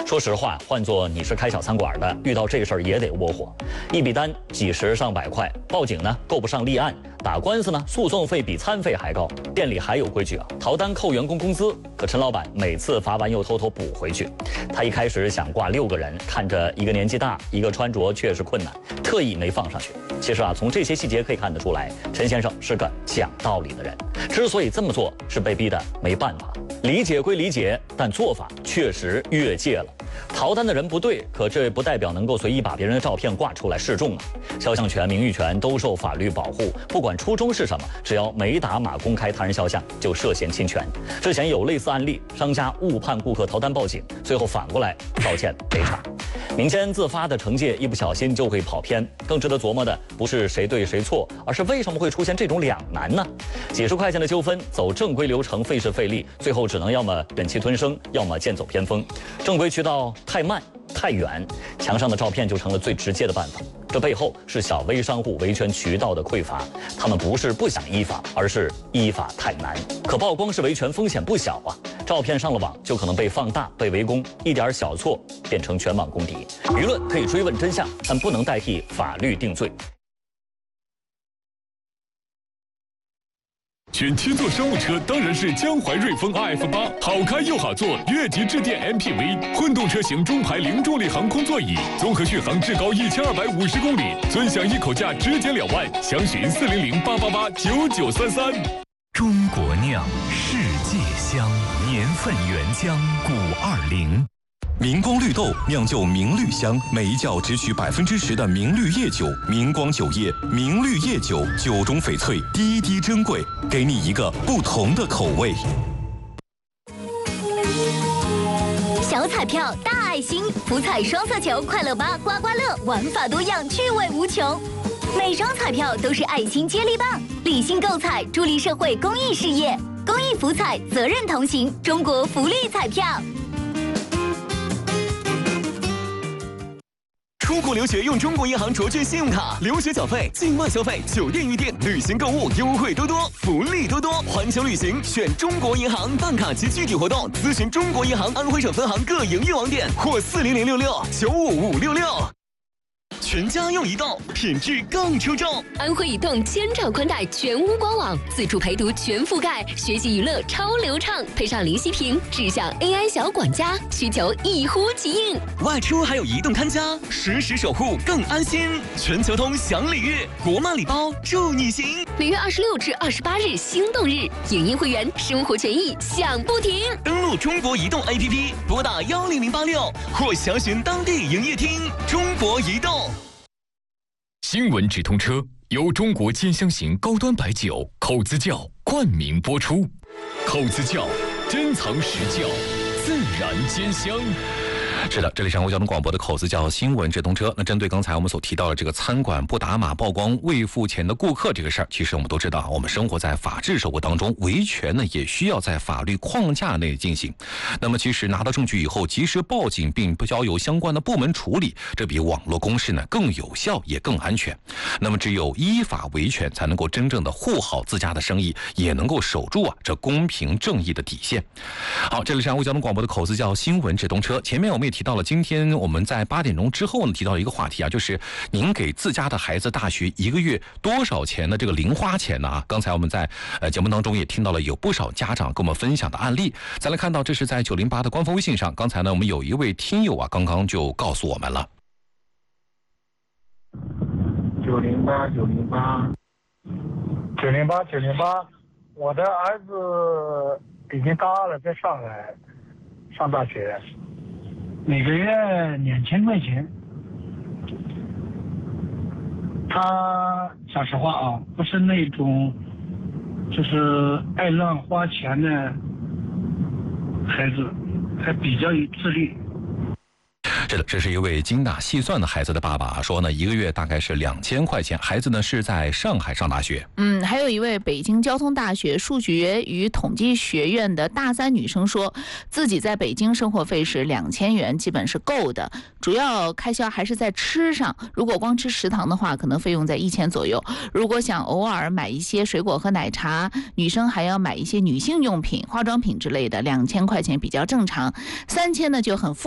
说实话，换做你是开小餐馆的，遇到这事儿也得窝火。一笔单几十上百块，报警呢够不上立案，打官司呢诉讼费比餐费还高。店里还有规矩啊，逃单扣员工工资，可陈老板每次罚完又偷偷补回去。他一开始想挂6个人，看着一个年纪大，一个穿着确实困难，特意没放上去。其实啊，从这些细节可以看得出来，陈先生是个讲道理的人。之所以这么做，是被逼的没办法。理解归理解，但做法确实越界了。逃单的人不对，可这不代表能够随意把别人的照片挂出来示众啊。肖像权、名誉权都受法律保护，不管初衷是什么，只要没打码公开他人肖像，就涉嫌侵权。之前有类似案例，商家误判顾客逃单报警，最后反过来道歉赔偿。民间自发的惩戒，一不小心就会跑偏。更值得琢磨的不是谁对谁错，而是为什么会出现这种两难呢？几十块钱的纠纷，走正规流程费时费力，最后只能要么忍气吞声，要么剑走偏锋。正规渠道太慢太远，墙上的照片就成了最直接的办法。这背后是小微商户维权渠道的匮乏，他们不是不想依法，而是依法太难。可曝光式维权风险不小啊，照片上了网就可能被放大、被围攻，一点小错变成全网公敌。舆论可以追问真相，但不能代替法律定罪。 选7座商务车当然是江淮瑞风 RF8， 好开又好坐，越级致电 MPV， 混动车型中排零重力航空座椅，综合续航至高1250公里，尊享一口价直减2万，详询400-888-9933。 中国酿，世界香，年份原浆520。明光绿豆酿就明绿香，每一窖只取10%的明绿叶酒，明光酒业，明绿叶酒，酒中翡翠，滴滴珍贵，给你一个不同的口味。 小彩票大爱心，福彩双色球，快乐8刮刮乐，玩法多样，趣味无穷。每张彩票都是爱心接力棒，理性购彩，助力社会公益事业。公益福彩，责任同行，中国福利彩票。 出国留学用中国银行卓券信用卡，留学缴费、境外消费、酒店预订、旅行购物优惠多多，福利多多。环球旅行选中国银行，办卡及具体活动咨询中国银行安徽省分行各营业网点或40066-95566。全家用移动，品质更出众。 安徽移动千兆宽带全屋官网，自助陪读全覆盖，学习娱乐超流畅，配上零息屏，智享 AI 小管家，需求一呼即应。 外出还有移动看家，实时守护更安心。全球通享礼遇，国漫礼包祝你行。 6月26至28日心动日，影音会员生活权益享不停。 登录中国移动 APP， 拨打10086或详询当地营业厅。中国移动。 新闻直通车由中国兼香型高端白酒口子窖冠名播出。口子窖珍藏实窖，自然兼香。 是的，这里是安徽交通广播的口子窖新闻直通车。那针对刚才我们所提到的这个餐馆不打码曝光未付钱的顾客这个事儿，其实我们都知道，我们生活在法治社会当中，维权呢也需要在法律框架内进行。那么其实拿到证据以后及时报警并交由相关的部门处理，这比网络公示呢更有效也更安全。那么只有依法维权，才能够真正的护好自家的生意，也能够守住这公平正义的底线。好，这里是安徽交通广播的口子窖新闻直通车。前面我们也提到了，今天我们在8点钟之后呢提到了一个话题就是您给自家的孩子大学1个月多少钱的这个零花钱呢？刚才我们在节目当中也听到了有不少家长跟我们分享的案例。再来看到这是在908的官方微信上，刚才呢我们有一位听友刚刚就告诉我们了。 908，我的儿子已经大2了，在上海上大学，每个月2000块钱。他讲实话不是那种就是爱乱花钱的孩子，还比较有自律。 是的，这是一位精打细算的孩子的爸爸说呢，1个月大概是2000块钱，孩子呢是在上海上大学。 还有一位北京交通大学数学与统计学院的大3女生说，自己在北京生活费是2000元，基本是够的，主要开销还是在吃上。如果光吃食堂的话，可能费用在1000左右。如果想偶尔买一些水果和奶茶，女生还要买一些女性用品、化妆品之类的，2000块钱比较正常，3000呢就很